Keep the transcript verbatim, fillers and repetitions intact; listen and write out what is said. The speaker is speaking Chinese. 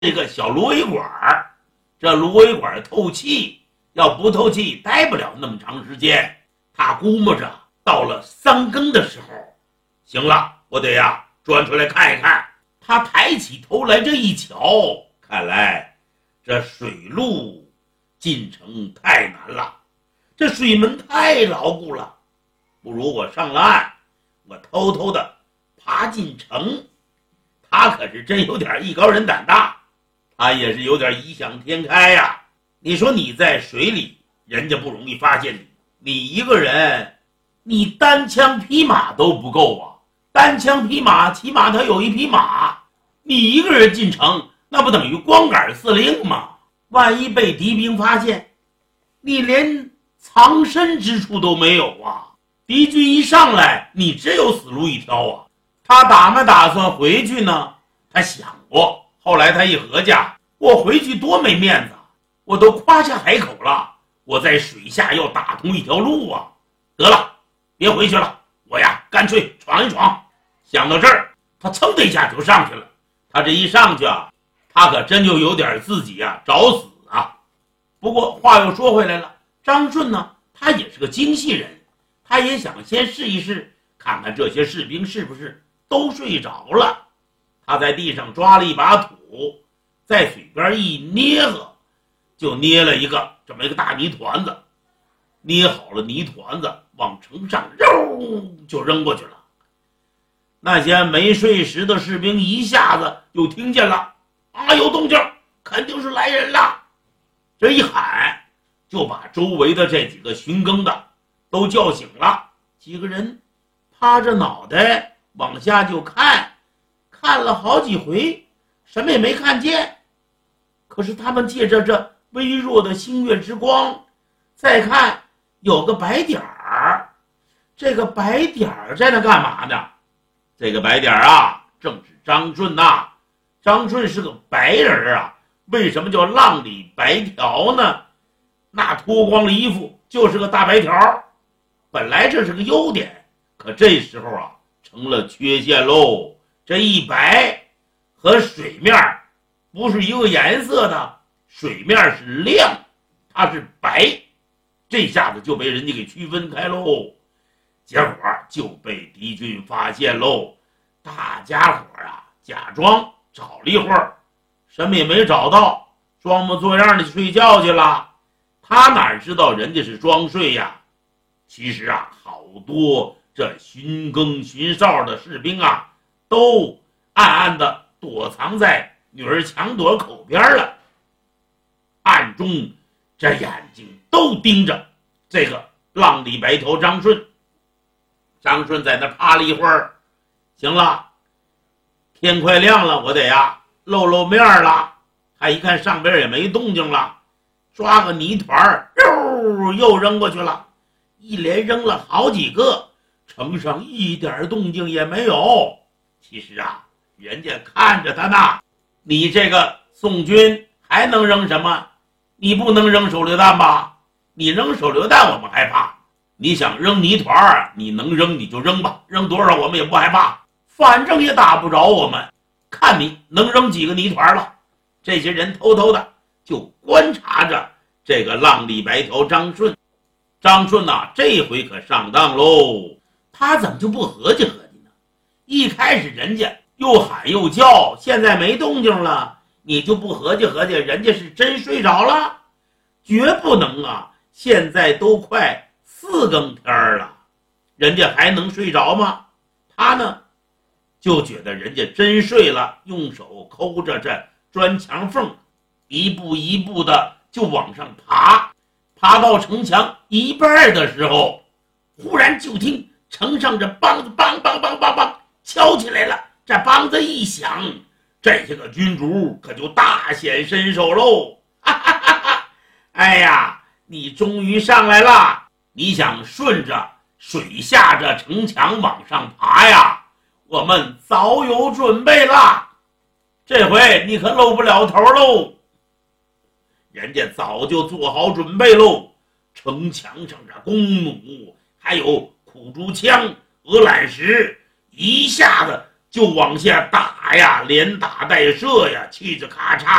这个小芦苇管，这芦苇管透气，要不透气待不了那么长时间。他估摸着到了三更的时候，行了，我得呀钻出来看一看。他抬起头来，这一瞧，看来这水路进城太难了，这水门太牢固了，不如我上了岸，我偷偷的爬进城。他可是真有点艺高人胆大，他也是有点异想天开呀。你说你在水里，人家不容易发现你，你一个人，你单枪匹马都不够啊！单枪匹马，起码他有一匹马，你一个人进城，那不等于光杆司令吗？万一被敌兵发现，你连藏身之处都没有啊！敌军一上来，你只有死路一条啊！他打没打算回去呢？他想过，后来他一合计，我回去多没面子，我都夸下海口了，我在水下要打通一条路啊！得了，别回去了，我呀干脆闯一闯。想到这儿，他噌的一下就上去了。他这一上去啊，他可真就有点自己啊找死啊。不过话又说回来了，张顺呢，他也是个精细人，他也想先试一试，看看这些士兵是不是都睡着了。他在地上抓了一把土，在水边一捏合，就捏了一个这么一个大泥团子。捏好了泥团子，往城上揉就扔过去了。那些没睡时的士兵一下子就听见了，啊，有动静，肯定是来人了。这一喊，就把周围的这几个巡更的都叫醒了。几个人趴着脑袋往下就看，看了好几回，什么也没看见。可是他们借着这微弱的星月之光，再看有个白点儿，这个白点儿在那干嘛呢？这个白点儿啊，正是张顺呐、啊。张顺是个白人啊，为什么叫浪里白条呢？那脱光了衣服就是个大白条，本来这是个优点，可这时候啊成了缺陷喽。这一白和水面不是一个颜色的，水面是亮，它是白，这下子就被人家给区分开喽。结果就被敌军发现喽。大家伙啊假装找了一会儿，什么也没找到，装模作样的睡觉去了。他哪知道人家是装睡呀？其实啊，好多这巡更巡哨的士兵啊，都暗暗的躲藏在女儿墙垛口边了，暗中这眼睛都盯着这个浪里白条张顺。张顺在那趴了一会儿，行了，天快亮了，我得呀露露面了。他一看上边也没动静了，抓个泥团又又扔过去了，一连扔了好几个，城上一点动静也没有。其实啊，人家看着他呢，你这个宋军还能扔什么？你不能扔手榴弹吧？你扔手榴弹我们害怕，你想扔泥团，你能扔你就扔吧，扔多少我们也不害怕，反正也打不着我们，看你能扔几个泥团了。这些人偷偷的就观察着这个浪里白条张顺。张顺呐、啊，这回可上当喽，他怎么就不合计合计呢？一开始人家又喊又叫，现在没动静了，你就不合计合计，人家是真睡着了？绝不能啊！现在都快四更天了，人家还能睡着吗？他呢就觉得人家真睡了，用手抠着这砖墙缝，一步一步的就往上爬。爬到城墙一半的时候，忽然就听城上这梆子梆梆梆梆梆敲起来了。这梆子一响，这些个军卒可就大显身手喽！哈哈哈哈！哎呀，你终于上来了！你想顺着水下这城墙往上爬呀？我们早有准备了，这回你可露不了头喽！人家早就做好准备喽，城墙上这弓弩还有苦竹枪、鹅卵石，一下子就往下打呀，连打带射呀，气子咔嚓